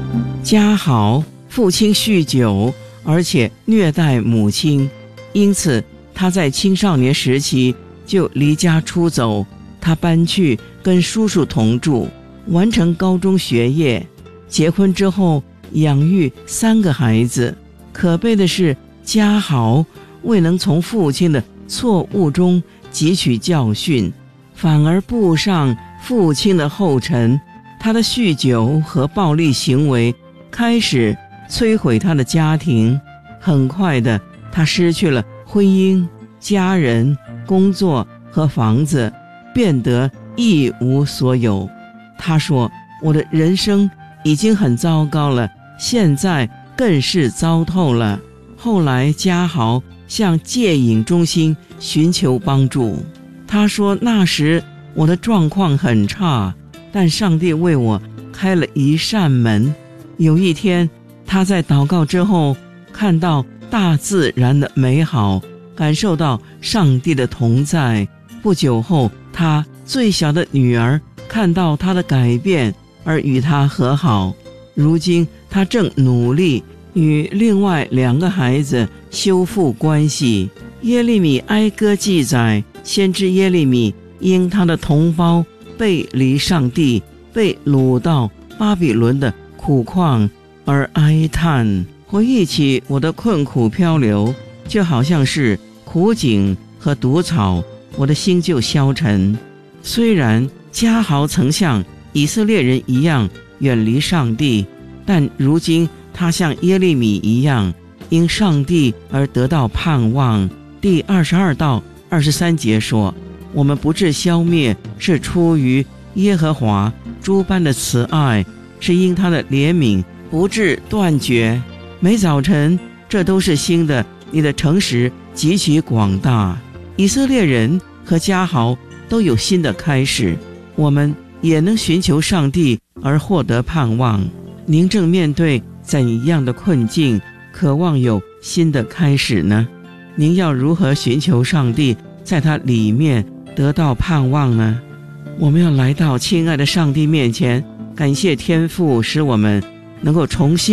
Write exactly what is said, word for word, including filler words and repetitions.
家豪父亲酗酒，而且虐待母亲，因此他在青少年时期就离家出走，他搬去跟叔叔同住，完成高中学业，结婚之后养育三个孩子。可悲的是，家豪未能从父亲的错误中汲取教训，反而步上父亲的后尘。他的酗酒和暴力行为开始摧毁他的家庭，很快的，他失去了婚姻、家人、工作和房子，变得一无所有。他说，我的人生已经很糟糕了，现在更是糟透了。后来家豪向戒瘾中心寻求帮助，他说，那时我的状况很差，但上帝为我开了一扇门。有一天，他在祷告之后看到大自然的美好，感受到上帝的同在。不久后，他最小的女儿看到他的改变而与他和好。如今他正努力与另外两个孩子修复关系。耶利米哀歌记载，先知耶利米因他的同胞背离上帝，被掳到巴比伦的苦况而哀叹，回忆起我的困苦漂流，就好像是苦井和毒草，我的心就消沉。虽然家豪曾像以色列人一样远离上帝，但如今他像耶利米一样，因上帝而得到盼望。第二十二到二十三节说，我们不致消灭，是出于耶和华诸般的慈爱，是因他的怜悯不致断绝。每早晨这都是新的，你的诚实极其广大。以色列人和家豪都有新的开始，我们也能寻求上帝而获得盼望。您正面对怎样的困境，渴望有新的开始呢？您要如何寻求上帝，在他里面得到盼望呢？我们要来到亲爱的上帝面前，感谢天父使我们能够重新